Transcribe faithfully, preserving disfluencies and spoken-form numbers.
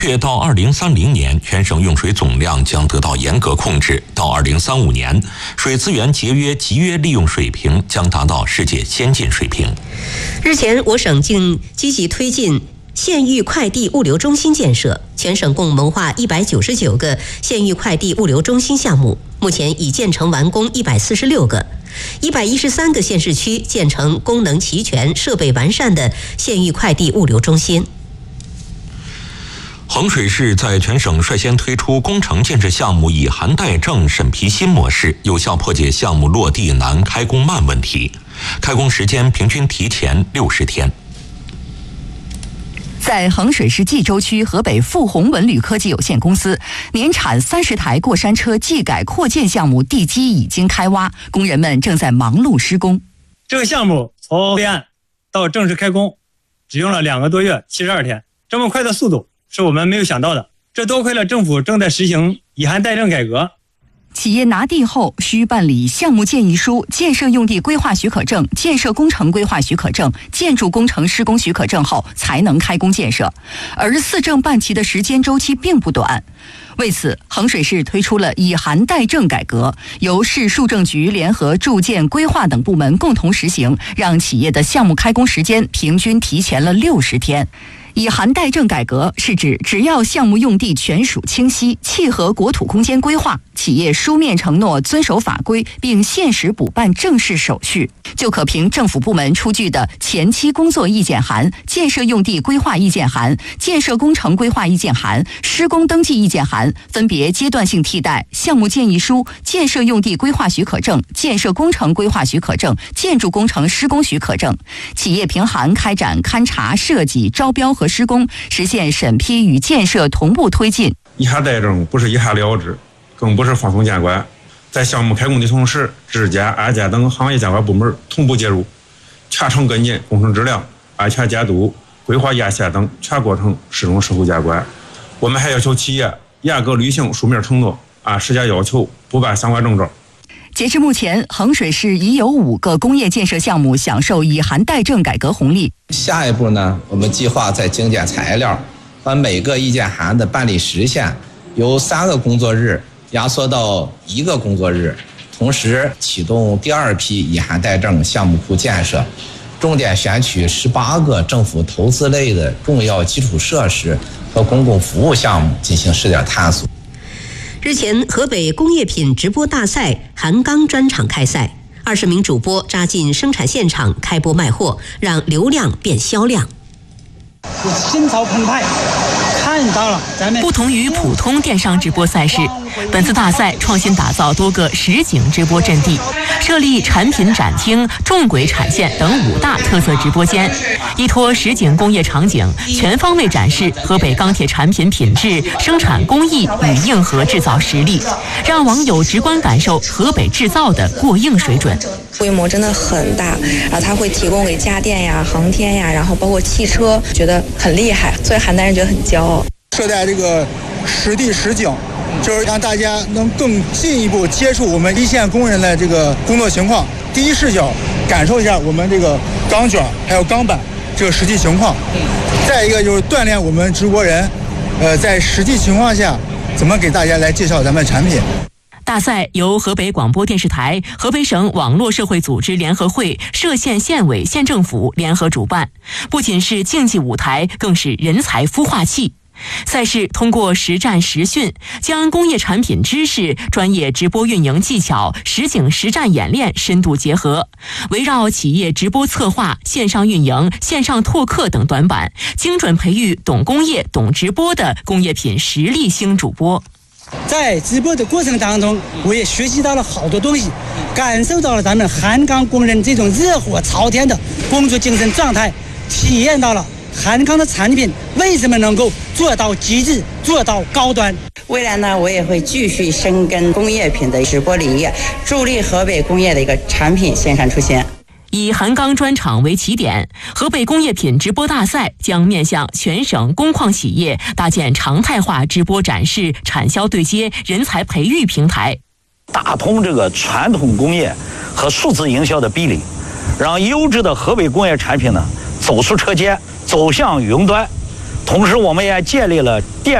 月到二零三零年，全省用水总量将得到严格控制；到二零三五年，水资源节约集约利用水平将达到世界先进水平。 日前，我省竟积极推进县域快递物流中心建设，全省共谋划一百九十九个县域快递物流中心项目，目前已建成完工一百四十六个。一百一十三个县市区建成功能齐全、设备完善的县域快递物流中心。 衡水市在全省率先推出工程建设项目以函代证审批新模式，有效破解项目落地难、开工慢问题，开工时间平均提前六十天。 在衡水市冀州区河北富宏文旅科技有限公司，年产三十台过山车技改扩建项目地基已经开挖，工人们正在忙碌施工。 这个项目从备案到正式开工，只用了两个多月，七十二天，这么快的速度是我们没有想到的。这多亏了政府正在实行以函代证改革。 企业拿地后需办理项目建议书、建设用地规划许可证、建设工程规划许可证、建筑工程施工许可证后才能开工建设，而四证办齐的时间周期并不短。为此，衡水市推出了以函代证改革，由市数政局联合住建规划等部门共同实行，让企业的项目开工时间平均提前了六十天。以函代证改革是指，只要项目用地权属清晰，契合国土空间规划，企业书面承诺遵守法规，并限时补办正式手续，就可凭政府部门出具的前期工作意见函、建设用地规划意见函、建设工程规划意见函、施工登记意见函，分别阶段性替代项目建议书、建设用地规划许可证、建设工程规划许可证、建筑工程施工许可证。企业凭函开展勘查、设计、招标和施工，实现审批与建设同步推进。 以函代证不是一函了之，更不是放松监管，在项目开工的同时，质监、安监等行业监管部门同步介入，全程跟进工程质量、安全监督、规划验线等全过程始终守护监管。我们还要求企业严格履行书面承诺，按时间要求补办相关证照。 截至目前，衡水市已有五个工业建设项目享受以函代证改革红利。 下一步呢，我们计划在精简材料和每个意见函的办理时限由三个工作日压缩到一个工作日，同时启动第二批以函代证项目库建设，重点选取十八个政府投资类的重要基础设施和公共服务项目进行试点探索。 日前，河北工业品直播大赛韩钢专场开赛，二十名主播扎进生产现场开播卖货，让流量变销量。 心潮澎湃，看到了咱们不同于普通电商直播赛事，本次大赛创新打造多个实景直播阵地，设立产品展厅、重轨产线等五大特色直播间，依托实景工业场景，全方位展示河北钢铁产品品质、生产工艺与硬核制造实力，让网友直观感受河北制造的过硬水准。 规模真的很大，然后它会提供给家电呀、航天呀，然后包括汽车，觉得很厉害，作为邯郸人觉得很骄傲。 设在这个实地实景，就是让大家能更进一步接触我们一线工人的这个工作情况，第一视角感受一下我们这个钢卷还有钢板这个实际情况。再一个就是锻炼我们直播人，呃，在实际情况下怎么给大家来介绍咱们产品。 大赛由河北广播电视台、河北省网络社会组织联合会、涉县县委县政府联合主办，不仅是竞技舞台，更是人才孵化器。赛事通过实战实训，将工业产品知识、专业直播运营技巧、实景实战演练深度结合，围绕企业直播策划、线上运营、线上拓客等短板，精准培育懂工业、懂直播的工业品实力星主播。 在直播的过程当中，我也学习到了好多东西，感受到了咱们韩钢工人这种热火朝天的工作精神状态，体验到了韩钢的产品为什么能够做到极致、做到高端。 未来呢，我也会继续深耕工业品的直播领域，助力河北工业的一个产品线上出现。 以韩钢专场为起点，河北工业品直播大赛将面向全省工矿企业搭建常态化直播展示、产销对接、人才培育平台， 打通这个传统工业和数字营销的壁垒，让优质的河北工业产品呢走出车间，走向云端， 同时我们也建立了电